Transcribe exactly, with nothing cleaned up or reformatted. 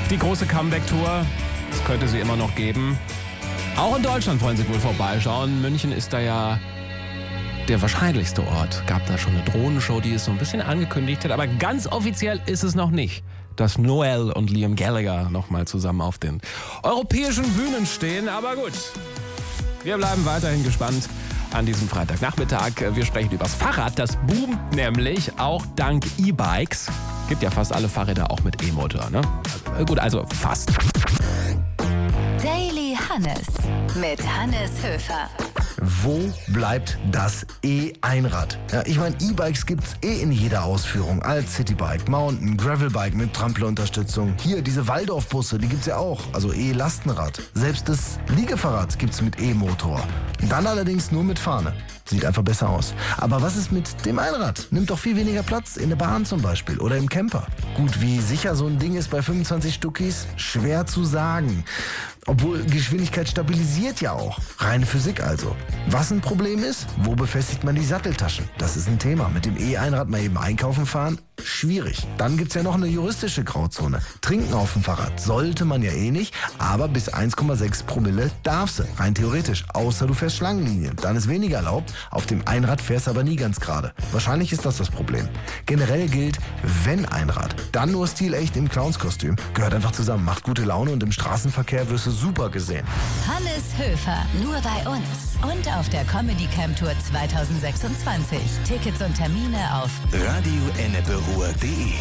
Die große Comeback-Tour, das könnte sie immer noch geben. Auch in Deutschland wollen sie wohl vorbeischauen. München ist da ja der wahrscheinlichste Ort. Gab da schon eine Drohnenshow, die es so ein bisschen angekündigt hat. Aber ganz offiziell ist es noch nicht, dass Noel und Liam Gallagher nochmal zusammen auf den europäischen Bühnen stehen. Aber gut, wir bleiben weiterhin gespannt an diesem Freitagnachmittag. Wir sprechen über das Fahrrad. Das boomt nämlich auch dank E-Bikes. Gibt ja fast alle Fahrräder auch mit E-Motor, ne? Gut, also fast. Daily Hannes mit Hannes Höfer. Wo bleibt das E-Einrad? Ja, ich meine, E-Bikes gibt's eh in jeder Ausführung. Als Citybike, Mountain, Gravelbike mit Tramplerunterstützung. Hier, diese Waldorfbusse, die gibt's ja auch. Also E-Lastenrad. Selbst das Liegefahrrad gibt's mit E-Motor. Dann allerdings nur mit Fahne. Sieht einfach besser aus. Aber was ist mit dem Einrad? Nimmt doch viel weniger Platz in der Bahn zum Beispiel oder im Camper. Gut, wie sicher so ein Ding ist bei fünfundzwanzig Stuckis? Schwer zu sagen. Obwohl Geschwindigkeit stabilisiert ja auch. Reine Physik also. Was ein Problem ist? Wo befestigt man die Satteltaschen? Das ist ein Thema. Mit dem E-Einrad mal eben einkaufen fahren? Schwierig. Dann gibt's ja noch eine juristische Grauzone. Trinken auf dem Fahrrad sollte man ja eh nicht, aber bis eins Komma sechs Promille darfst du. Rein theoretisch. Außer du fährst Schlangenlinien. Dann ist weniger erlaubt. Auf dem Einrad fährst du aber nie ganz gerade. Wahrscheinlich ist das das Problem. Generell gilt, wenn Einrad, dann nur stilecht im Clownskostüm. Gehört einfach zusammen. Macht gute Laune und im Straßenverkehr wirst du super gesehen. Hannes Höfer, nur bei uns. Und auf der Comedy Camp Tour zwanzig sechsundzwanzig. Tickets und Termine auf radio ennepe ruhr punkt de